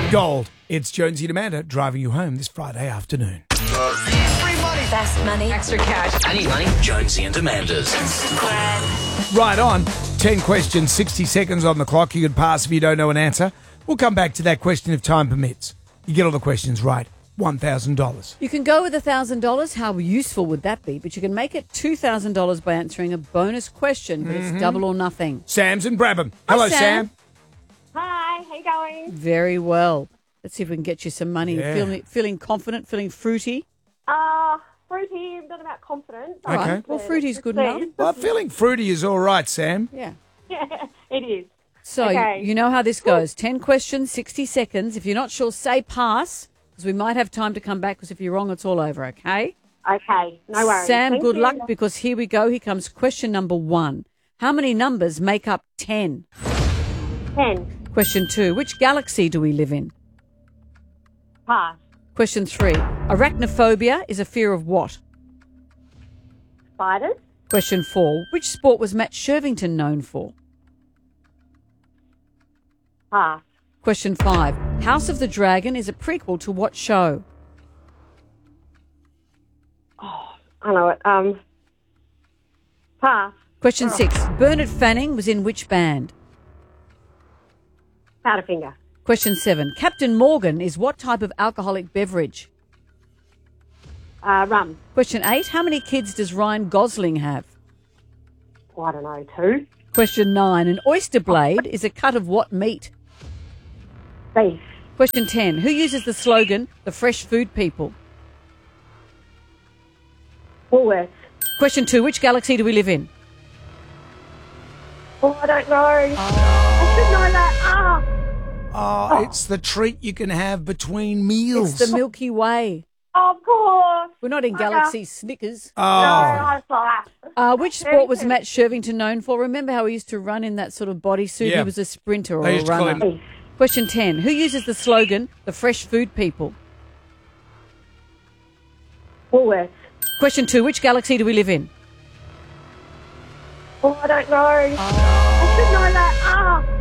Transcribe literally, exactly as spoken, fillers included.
Gold. It's Jonesy and Amanda driving you home this Friday afternoon. Free money. Fast money. Extra cash. I need money. Jonesy and Amanda's. Right on. ten questions, sixty seconds on the clock. You can pass if you don't know an answer. We'll come back to that question if time permits. You get all the questions right, one thousand dollars. You can go with one thousand dollars. How useful would that be? But you can make it two thousand dollars by answering a bonus question, but Mm-hmm. it's double or nothing. Sam's in Brabham. Hello, Sam. Sam. Hi, how you going? Very well. Let's see if we can get you some money. Yeah. Feeling, feeling confident, feeling fruity? Uh, fruity, I'm not about confidence. Okay. Right. Well, fruity's good Let's enough. Well, feeling fruity is all right, Sam. Yeah. see. It is. So Okay. you, you know how this goes. ten questions, sixty seconds. If you're not sure, say pass, because we might have time to come back, because if you're wrong, it's all over, okay? Okay, no worries. Sam, Thank good you. luck, because here we go. Here comes question number one. How many numbers make up ten? Ten. Question two. Which galaxy do we live in? Pass. Question three. Arachnophobia is a fear of what? Spiders. Question four. Which sport was Matt Shervington known for? Pass. Question five. House of the Dragon is a prequel to what show? I know it. Um. Pass. Question six. Bernard Fanning was in which band? Powderfinger. Question seven. Captain Morgan is what type of alcoholic beverage? Uh, rum. Question eight. How many kids does Ryan Gosling have? Oh, I don't know. Two. Question nine. An oyster blade is a cut of what meat? Beef. Question ten. Who uses the slogan, the fresh food people? Woolworths. Question two. Which galaxy do we live in? Oh, I don't know. I should know that. Ah. Oh, it's the treat you can have between meals. It's the Milky Way. Of course. We're not in Galaxy Snickers. No, oh, I saw that. Uh, which sport was Matt Shervington known for? Remember how he used to run in that sort of bodysuit? Yeah. He was a sprinter or They a used to call runner. him- Beef. Question ten. Who uses the slogan, the fresh food people? Woolworths. Question two. Which galaxy do we live in? Oh, I don't know. I should know that. Ah.